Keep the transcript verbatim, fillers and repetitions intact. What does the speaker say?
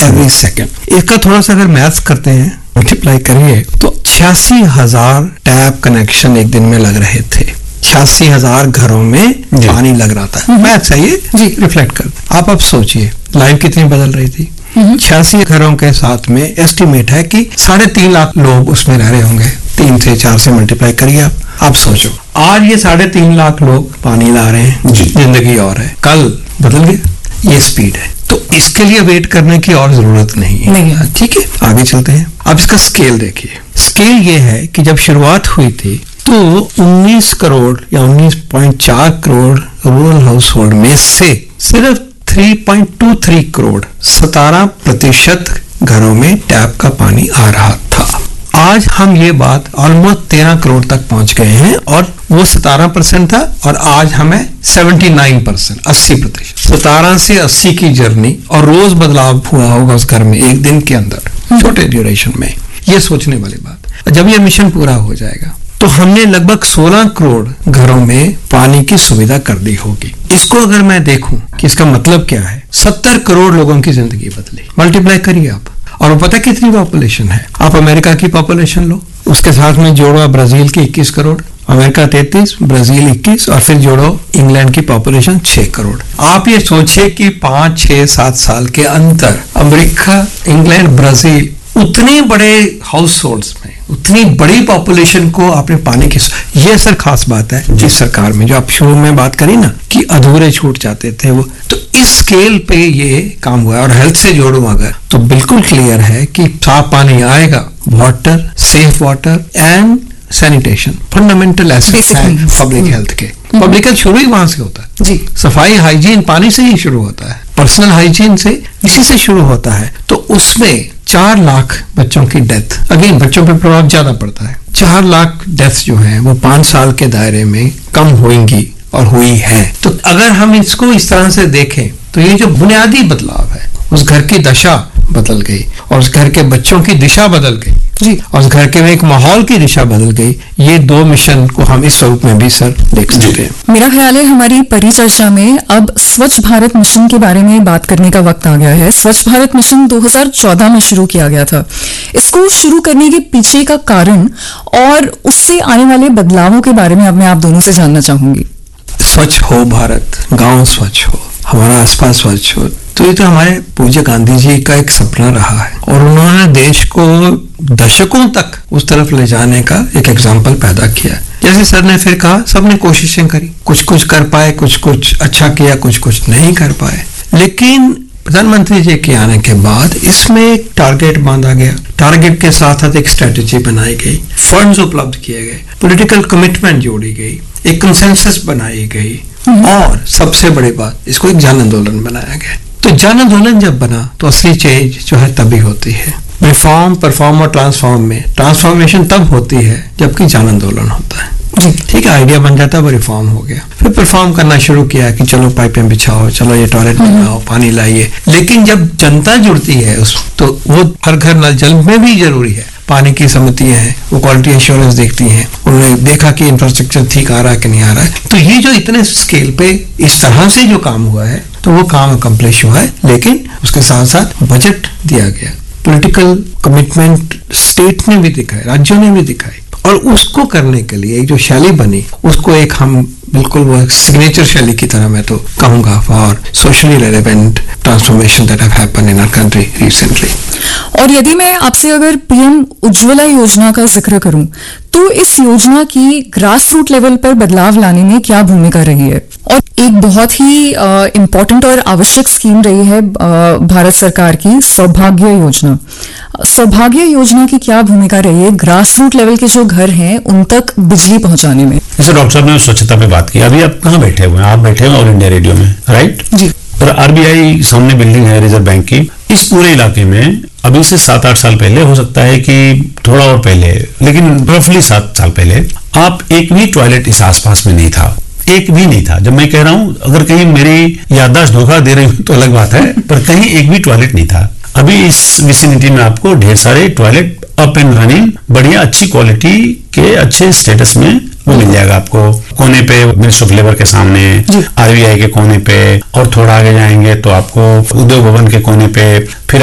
Every second. इसका थोड़ा सा अगर मैथ्स करते हैं, मल्टीप्लाई करिए, तो छियासी हजार टैप कनेक्शन एक दिन में लग रहे थे। छियासी हजार घरों में पानी लग रहा था। मैथ्स है ये जी, रिफ्लेक्ट कर। आप अब सोचिए लाइफ कितनी बदल रही थी। छियासी घरों के साथ में एस्टिमेट है कि साढ़े तीन लाख लोग उसमें रह रहे होंगे। तीन से चार से मल्टीप्लाई करिए आप आप सोचो, आज ये साढ़े तीन लाख लोग पानी ला रहे हैं, जिंदगी और है, कल बदल गया। ये स्पीड है, तो इसके लिए वेट करने की और जरूरत नहीं है। ठीक है, आगे चलते हैं। अब इसका स्केल देखिए। स्केल ये है कि जब शुरुआत हुई थी तो उन्नीस करोड़ या उन्नीस पॉइंट चार करोड़ रूरल हाउस होल्ड में से सिर्फ तीन पॉइंट दो तीन करोड़ सतारह प्रतिशत घरों में टैप का पानी आ रहा था। आज हम ये बात ऑलमोस्ट तेरह करोड़ तक पहुंच गए हैं, और वो सतारह परसेंट था और आज हमें उन्यासी परसेंट, अस्सी प्रतिशत। सतारह से अस्सी की जर्नी, और रोज बदलाव हुआ होगा उस घर में एक दिन के अंदर, छोटे ड्यूरेशन में। ये सोचने वाली बात। जब ये मिशन पूरा हो जाएगा तो हमने लगभग सोलह करोड़ घरों में पानी की सुविधा कर दी होगी। इसको अगर मैं देखूं कि इसका मतलब क्या है, सत्तर करोड़ लोगों की जिंदगी बदली। मल्टीप्लाई करिए आप, और वो पता कितनी पॉपुलेशन है। आप अमेरिका की पॉपुलेशन लो, उसके साथ में जोड़ो ब्राजील की इक्कीस करोड़, अमेरिका तैंतीस, ब्राजील इक्कीस, और फिर जोड़ो इंग्लैंड की पॉपुलेशन छह करोड़। आप ये सोचिए कि पांच छह सात साल के अंतर अमेरिका, इंग्लैंड, ब्राजील, उतने बड़े हाउस होल्ड्स में उतनी बड़ी पॉपुलेशन को आपने पानी की, ये सर खास बात है जिस सरकार में, जो आप शुरू में बात करी ना कि अधूरे छूट जाते थे वो, तो इस स्केल पे ये काम हुआ है। और हेल्थ से जोड़ूं अगर, तो बिल्कुल क्लियर है कि साफ पानी आएगा, water, safe water and sanitation fundamental aspect है पब्लिक हेल्थ के। पब्लिक हेल्थ शुरू ही वहां से होता है जी। सफाई, हाइजीन पानी से ही शुरू होता है, पर्सनल हाइजीन से, इसी से शुरू होता है। तो उसमें चार लाख बच्चों की डेथ, अगेन बच्चों पर प्रभाव ज्यादा पड़ता है। चार लाख डेथ जो है वो पांच साल के दायरे में कम होंगी और हुई है। तो अगर हम इसको इस तरह से देखें तो ये जो बुनियादी बदलाव है, उस घर की दशा बदल गई और उस घर के बच्चों की दिशा बदल गई जी, और उस घर के में एक माहौल की दिशा बदल गई। ये दो मिशन को हम इस स्वरूप में भी सर देख सकते हैं। मेरा ख्याल है हमारी परिचर्चा में अब स्वच्छ भारत मिशन के बारे में बात करने का वक्त आ गया है। स्वच्छ भारत मिशन दो हज़ार चौदह में शुरू किया गया था। इसको शुरू करने के पीछे का कारण और उससे आने वाले बदलावों के बारे में अब मैं आप दोनों से जानना चाहूंगी। स्वच्छ हो भारत, गांव स्वच्छ हो, हमारा आसपास स्वच्छ हो, तो ये तो हमारे पूज्य गांधी जी का एक सपना रहा है, और उन्होंने देश को दशकों तक उस तरफ ले जाने का एक एग्जाम्पल पैदा किया। जैसे सर ने फिर कहा, सबने कोशिशें करी, कुछ कुछ कर पाए, कुछ कुछ अच्छा किया, कुछ कुछ नहीं कर पाए। लेकिन प्रधानमंत्री जी के आने के बाद इसमें एक टारगेट बांधा गया, टारगेट के साथ साथ एक स्ट्रेटेजी बनाई गई, फंड्स उपलब्ध किए गए, पॉलिटिकल कमिटमेंट जोड़ी गई, एक कंसेंसस बनाई गई, और सबसे बड़ी बात, इसको एक जन आंदोलन बनाया गया। तो जन आंदोलन जब बना तो असली चेंज जो है तभी होती है। रिफॉर्म, परफॉर्म और ट्रांसफॉर्म में ट्रांसफॉर्मेशन तब होती है जबकि जन आंदोलन होता है जी। ठीक है, आइडिया बन जाता है, वो रिफॉर्म हो गया। फिर परफॉर्म करना शुरू किया कि चलो पाइपें बिछाओ, चलो ये टॉयलेट बनाओ, पानी लाइए। लेकिन जब जनता जुड़ती है उस, तो वो हर घर नल जल में भी जरूरी है। पानी की समितियां हैं, वो क्वालिटी एश्योरेंस देखती हैं, उन्होंने देखा कि इंफ्रास्ट्रक्चर ठीक आ रहा है कि नहीं आ रहा है। तो ये जो इतने स्केल पे इस तरह से जो काम हुआ है, तो वो काम अकम्प्लिश हुआ है। लेकिन उसके साथ साथ बजट दिया गया, पॉलिटिकल कमिटमेंट स्टेट ने भी दिखाई, राज्यों ने भी दिखाई, और उसको करने के लिए एक जो शैली बनी, उसको एक हम बिल्कुल वो सिग्नेचर शैली की तरह मैं तो कहूंगा for socially relevant transformation that have happened in our country recently. और यदि मैं आपसे अगर पीएम उज्ज्वला योजना का जिक्र करूं, तो इस योजना की ग्रास रूट लेवल पर बदलाव लाने में क्या भूमिका रही है? और एक बहुत ही इम्पोर्टेंट और आवश्यक स्कीम रही है भारत सरकार की सौभाग्य योजना। सौभाग्य योजना की क्या भूमिका रही है ग्रास रूट लेवल के जो घर हैं उन तक बिजली पहुंचाने में? जैसे डॉक्टर साहब ने स्वच्छता पे बात की, अभी आप कहाँ बैठे हुए हैं? आप बैठे हुए ऑल इंडिया रेडियो में, राइट जी। और आरबीआई सामने बिल्डिंग है रिजर्व बैंक की। इस पूरे इलाके में अभी से सात आठ साल पहले, हो सकता है कि थोड़ा और पहले, लेकिन रफली सात साल पहले, आप एक भी टॉयलेट इस आसपास में नहीं था, एक भी नहीं था। जब मैं कह रहा हूं, अगर कहीं मेरी याददाश्त धोखा दे रही हूं तो अलग बात है, पर कहीं एक भी टॉयलेट नहीं था। अभी इस विसिनिटी में आपको ढेर सारे टॉयलेट अप एंड रनिंग, बढ़िया अच्छी क्वालिटी के अच्छे स्टेटस में वो मिल जाएगा आपको। कोने पे मिनिस्ट्री ऑफ लेबर के सामने, आरबीआई के कोने पे, और थोड़ा आगे जाएंगे तो आपको उद्योग भवन के कोने पे, फिर